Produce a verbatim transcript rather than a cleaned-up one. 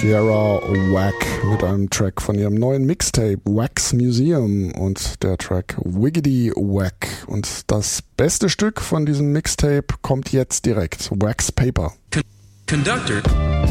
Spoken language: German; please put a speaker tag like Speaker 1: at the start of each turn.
Speaker 1: Kiera Wack mit einem Track von ihrem neuen Mixtape Wax Museum und der Track Wiggity Wack. Und das beste Stück von diesem Mixtape kommt jetzt direkt, Wax Paper.
Speaker 2: Con- Conductor